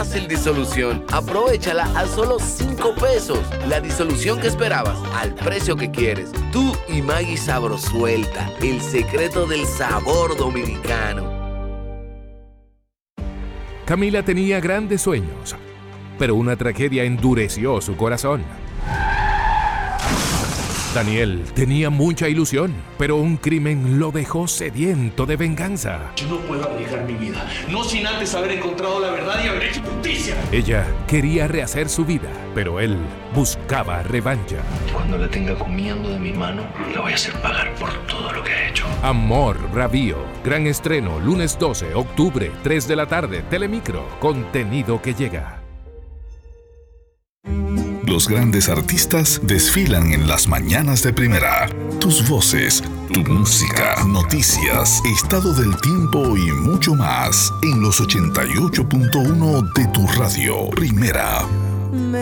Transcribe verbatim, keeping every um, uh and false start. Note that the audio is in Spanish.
Fácil disolución. Aprovéchala a solo cinco pesos. La disolución que esperabas al precio que quieres. Tú y Maggi Sabrosuelta, el secreto del sabor dominicano. Camila tenía grandes sueños, pero una tragedia endureció su corazón. Daniel tenía mucha ilusión, pero un crimen lo dejó sediento de venganza. Yo no puedo arriesgar mi vida, no sin antes haber encontrado la verdad y haber hecho justicia. Ella quería rehacer su vida, pero él buscaba revancha. Cuando la tenga comiendo de mi mano, la voy a hacer pagar por todo lo que ha hecho. Amor Bravío. Gran estreno, lunes doce, octubre, tres de la tarde, Telemicro. Contenido que llega. Los grandes artistas desfilan en las mañanas de Primera. Tus voces, tu música, noticias, estado del tiempo y mucho más en los ochenta y ocho punto uno de tu radio. Primera.